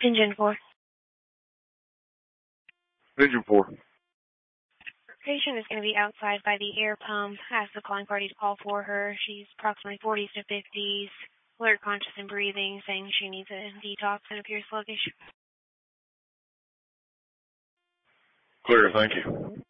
Engine 4. Engine 4. Patient is going to be outside by the air pump. Ask the calling party to call for her. She's approximately 40s to 50s, alert, conscious, and breathing, saying she needs a detox and appears sluggish. Clear, thank you.